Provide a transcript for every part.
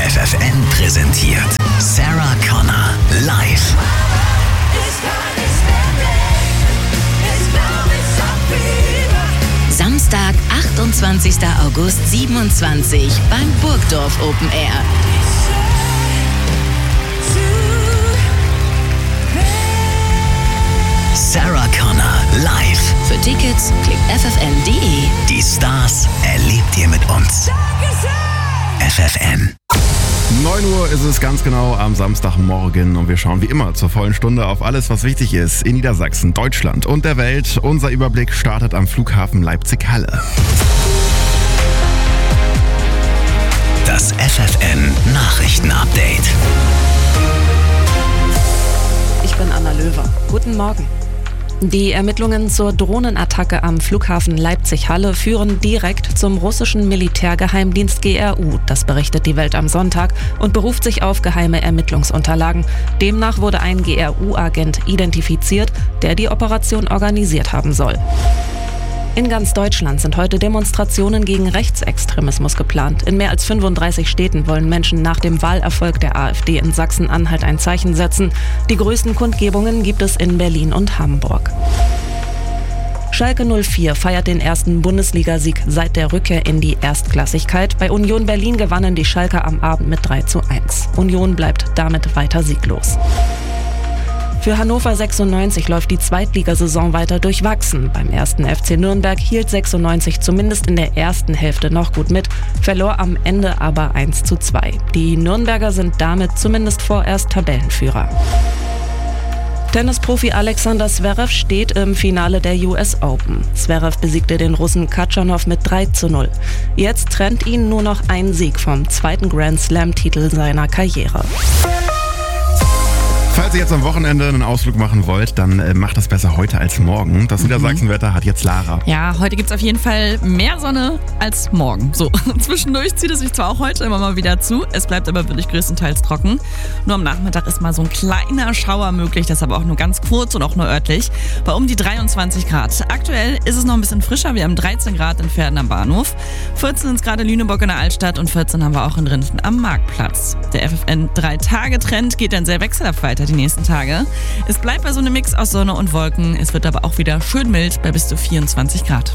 FFN präsentiert Sarah Connor live. Samstag, 28. August 27 beim Burgdorf Open Air. Sarah Connor live. Für Tickets klickt ffn.de. Die Stars erlebt ihr mit uns. FFN. 9 Uhr ist es ganz genau am Samstagmorgen und wir schauen wie immer zur vollen Stunde auf alles, was wichtig ist in Niedersachsen, Deutschland und der Welt. Unser Überblick startet am Flughafen Leipzig-Halle. Das FFN Nachrichten-Update. Ich bin Anna Löwer. Guten Morgen. Die Ermittlungen zur Drohnenattacke am Flughafen Leipzig-Halle führen direkt zum russischen Militärgeheimdienst GRU. Das berichtet die Welt am Sonntag und beruft sich auf geheime Ermittlungsunterlagen. Demnach wurde ein GRU-Agent identifiziert, der die Operation organisiert haben soll. In ganz Deutschland sind heute Demonstrationen gegen Rechtsextremismus geplant. In mehr als 35 Städten wollen Menschen nach dem Wahlerfolg der AfD in Sachsen-Anhalt ein Zeichen setzen. Die größten Kundgebungen gibt es in Berlin und Hamburg. Schalke 04 feiert den ersten Bundesligasieg seit der Rückkehr in die Erstklassigkeit. Bei Union Berlin gewannen die Schalker am Abend mit 3:1. Union bleibt damit weiter sieglos. Für Hannover 96 läuft die Zweitligasaison weiter durchwachsen. Beim 1. FC Nürnberg hielt 96 zumindest in der ersten Hälfte noch gut mit, verlor am Ende aber 1:2. Die Nürnberger sind damit zumindest vorerst Tabellenführer. Tennisprofi Alexander Zverev steht im Finale der US Open. Zverev besiegte den Russen Khachanov mit 3:0. Jetzt trennt ihn nur noch ein Sieg vom zweiten Grand Slam-Titel seiner Karriere. Falls ihr jetzt am Wochenende einen Ausflug machen wollt, dann macht das besser heute als morgen. Das Niedersachsenwetter hat jetzt Lara. Ja, heute gibt es auf jeden Fall mehr Sonne als morgen. So, zwischendurch zieht es sich zwar auch heute immer mal wieder zu, es bleibt aber wirklich größtenteils trocken. Nur am Nachmittag ist mal so ein kleiner Schauer möglich, das aber auch nur ganz kurz und auch nur örtlich, bei um die 23 Grad. Aktuell ist es noch ein bisschen frischer, wir haben 13 Grad in Pferden am Bahnhof, 14 ist gerade Lüneburg in der Altstadt und 14 haben wir auch in Rinfen am Marktplatz. Der FFN 3-Tage-Trend geht dann sehr wechselhaft weiter die nächsten Tage. Es bleibt bei so einem Mix aus Sonne und Wolken. Es wird aber auch wieder schön mild bei bis zu 24 Grad.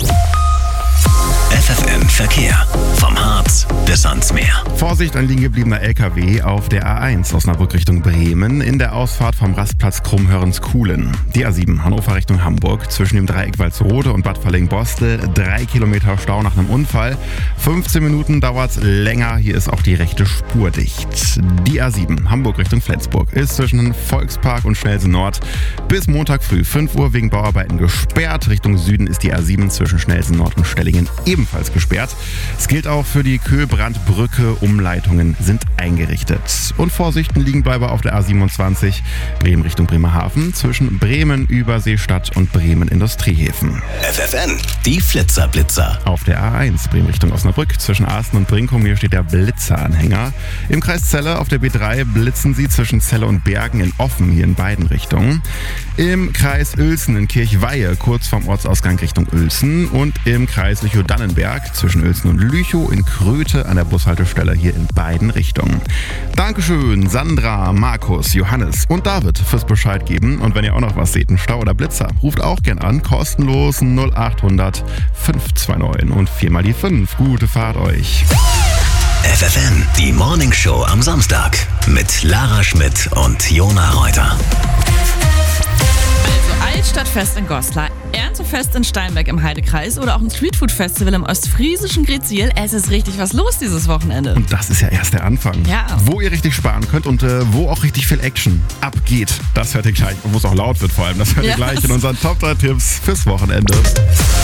FFN Verkehr. Vom Harz bis ans Meer. Vorsicht, ein liegen gebliebener LKW auf der A1 Osnabrück Richtung Bremen in der Ausfahrt vom Rastplatz Krummhörens-Kuhlen. Die A7 Hannover Richtung Hamburg zwischen dem Dreieck Walsrode und Bad Verlingen-Bostel. 3 Kilometer Stau nach einem Unfall. 15 Minuten dauert's länger. Hier ist auch die rechte Spur dicht. Die A7 Hamburg Richtung Flensburg ist zwischen Volkspark und Schnellse Nord bis Montag früh 5 Uhr wegen Bauarbeiten gesperrt. Richtung Süden ist die A7 zwischen Schnellse Nord und Stellingen ebenfalls gesperrt. Es gilt auch für die Köhlbrandbrücke. Umleitungen sind eingerichtet. Und Vorsichten liegen bleiben auf der A27 Bremen Richtung Bremerhaven zwischen Bremen Überseestadt und Bremen Industriehäfen. FFN, die Flitzer-Blitzer. Auf der A1 Bremen Richtung Osnabrück zwischen Asten und Brinkum, hier steht der Blitzeranhänger. Im Kreis Celle auf der B3 blitzen sie zwischen Celle und Bergen in Offen, hier in beiden Richtungen. Im Kreis Uelzen in Kirchweihe kurz vorm Ortsausgang Richtung Uelzen und im Kreis Lüchow-Dannenberg zwischen Uelzen und Lüchow in Kröte an der Bushaltestelle hier in beiden Richtungen. Dankeschön Sandra, Markus, Johannes und David fürs Bescheid geben. Und wenn ihr auch noch was seht, einen Stau oder Blitzer, ruft auch gern an, kostenlos 0800 529 und 4 die 5. Gute Fahrt euch. FFN, die Morning Show am Samstag mit Lara Schmidt und Jona Reuter. Altstadtfest in Goslar, Erntefest in Steinberg im Heidekreis oder auch ein Streetfood-Festival im ostfriesischen Gretzil. Es ist richtig was los dieses Wochenende. Und das ist ja erst der Anfang. Ja. Wo ihr richtig sparen könnt und wo auch richtig viel Action abgeht, das hört ihr gleich. Und wo es auch laut wird vor allem, das hört ihr gleich in unseren Top 3 Tipps fürs Wochenende.